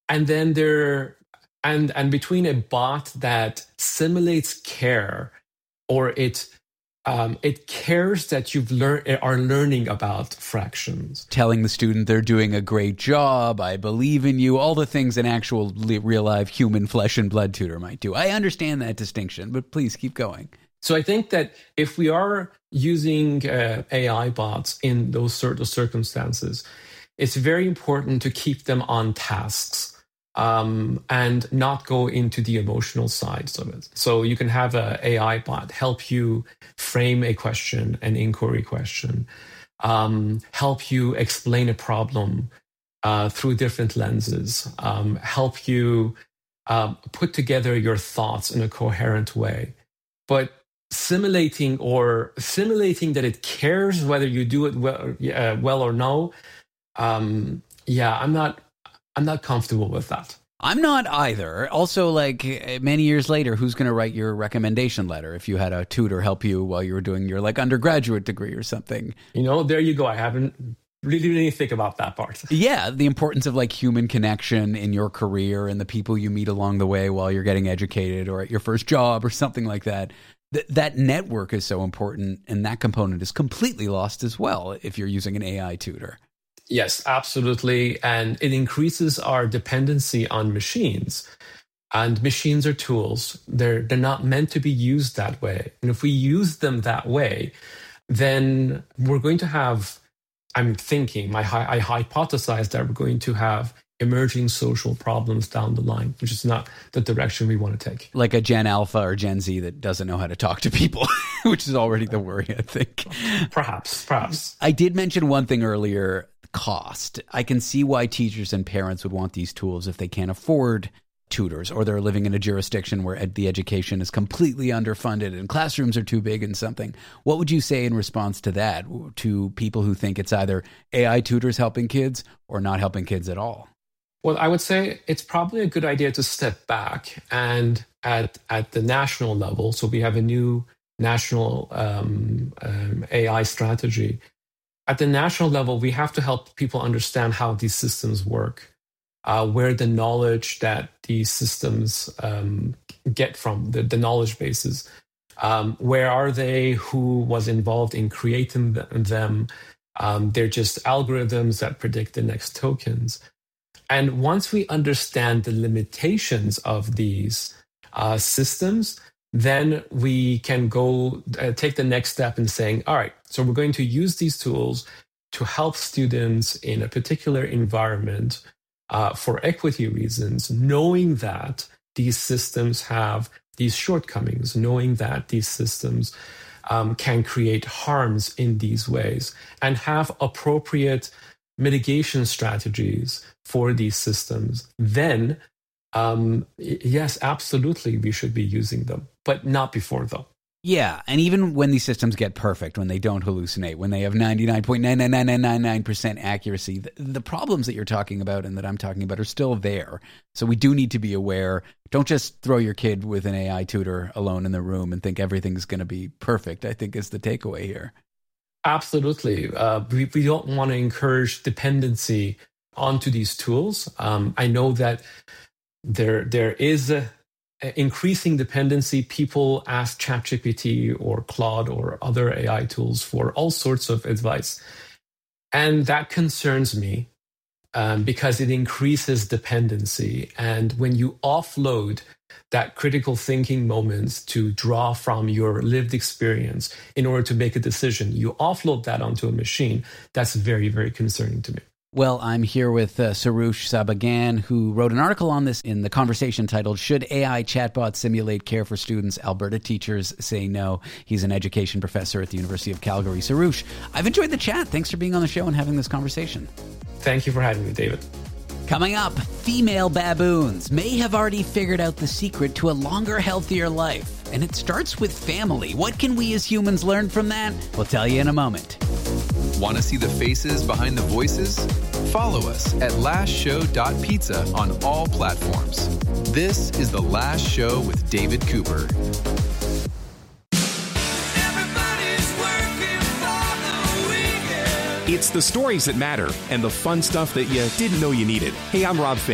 And then and between a bot that simulates care, or it cares that are learning about fractions, telling the student they're doing a great job, I believe in you, all the things an actual real live human flesh and blood tutor might do. I understand that distinction, but please keep going. So I think that if we are using AI bots in those sort of circumstances, it's very important to keep them on tasks. And not go into the emotional sides of it. So you can have an AI bot help you frame a question, an inquiry question, help you explain a problem through different lenses, help you put together your thoughts in a coherent way. But simulating that it cares whether you do it well or no, I'm not comfortable with that. I'm not either. Also, like many years later, who's going to write your recommendation letter if you had a tutor help you while you were doing your undergraduate degree or something? There you go. I haven't really think about that part. Yeah, the importance of human connection in your career and the people you meet along the way while you're getting educated or at your first job or something like that. That network is so important, and that component is completely lost as well if you're using an AI tutor. Yes, absolutely. And it increases our dependency on machines. And machines are tools. They're not meant to be used that way. And if we use them that way, then we're going to have, I hypothesize that we're going to have emerging social problems down the line, which is not the direction we want to take. Like a Gen Alpha or Gen Z that doesn't know how to talk to people, which is already the worry, I think. Perhaps. I did mention one thing earlier, cost. I can see why teachers and parents would want these tools if they can't afford tutors, or they're living in a jurisdiction where the education is completely underfunded and classrooms are too big and something. What would you say in response to that, to people who think it's either AI tutors helping kids or not helping kids at all? Well, I would say it's probably a good idea to step back and at the national level. So we have a new national AI strategy. At the national level, we have to help people understand how these systems work, where the knowledge that these systems get from, the knowledge bases. Where are they? Who was involved in creating them? They're just algorithms that predict the next tokens. And once we understand the limitations of these systems, then we can go take the next step in saying, all right, so we're going to use these tools to help students in a particular environment for equity reasons, knowing that these systems have these shortcomings, knowing that these systems can create harms in these ways, and have appropriate mitigation strategies for these systems. Then yes, absolutely, we should be using them, but not before, though. Yeah, and even when these systems get perfect, when they don't hallucinate, when they have 99.99999% accuracy, the problems that you're talking about and that I'm talking about are still there. So we do need to be aware. Don't just throw your kid with an AI tutor alone in the room and think everything's going to be perfect, I think is the takeaway here. Absolutely. We don't want to encourage dependency onto these tools. I know that there is a increasing dependency. People ask ChatGPT or Claude or other AI tools for all sorts of advice. And that concerns me because it increases dependency. And when you offload that critical thinking moments to draw from your lived experience in order to make a decision, you offload that onto a machine. That's very, very concerning to me. Well, I'm here with Soroush Sabagan, who wrote an article on this in The Conversation titled, Should AI Chatbots Simulate Care for Students? Alberta Teachers Say No. He's an education professor at the University of Calgary. Soroush, I've enjoyed the chat. Thanks for being on the show and having this conversation. Thank you for having me, David. Coming up, female baboons may have already figured out the secret to a longer, healthier life. And it starts with family. What can we as humans learn from that? We'll tell you in a moment. Want to see the faces behind the voices? Follow us at lastshow.pizza on all platforms. This is The Last Show with David Cooper. It's the stories that matter and the fun stuff that you didn't know you needed. Hey, I'm Rob Fay.